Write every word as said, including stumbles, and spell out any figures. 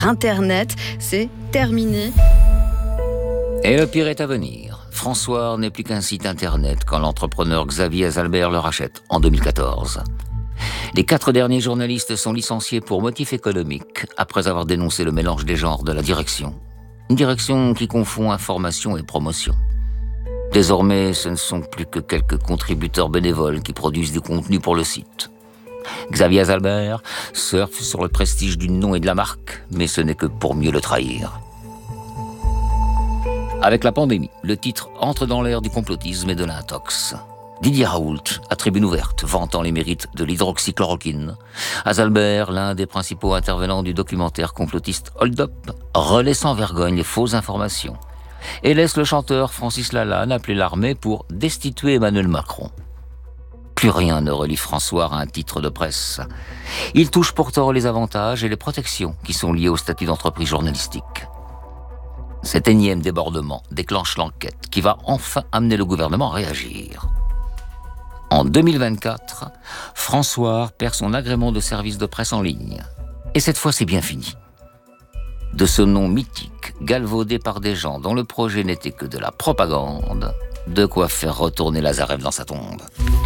Internet, c'est terminé. Et le pire est à venir. François n'est plus qu'un site internet quand l'entrepreneur Xavier Azalbert le rachète en deux mille quatorze. Les quatre derniers journalistes sont licenciés pour motif économique après avoir dénoncé le mélange des genres de la direction. Une direction qui confond information et promotion. Désormais, ce ne sont plus que quelques contributeurs bénévoles qui produisent du contenu pour le site. Xavier Azalbert surfe sur le prestige du nom et de la marque, mais ce n'est que pour mieux le trahir. Avec la pandémie, le titre entre dans l'ère du complotisme et de l'intox. Didier Raoult, à tribune ouverte, vantant les mérites de l'hydroxychloroquine. Azalbert, l'un des principaux intervenants du documentaire complotiste Hold Up, relaie sans vergogne les fausses informations et laisse le chanteur Francis Lalanne appeler l'armée pour destituer Emmanuel Macron. Plus rien ne relie François à un titre de presse. Il touche pourtant les avantages et les protections qui sont liés au statut d'entreprise journalistique. Cet énième débordement déclenche l'enquête qui va enfin amener le gouvernement à réagir. En deux mille vingt-quatre, François perd son agrément de service de presse en ligne. Et cette fois, c'est bien fini. De ce nom mythique, galvaudé par des gens dont le projet n'était que de la propagande, de quoi faire retourner Lazarev dans sa tombe.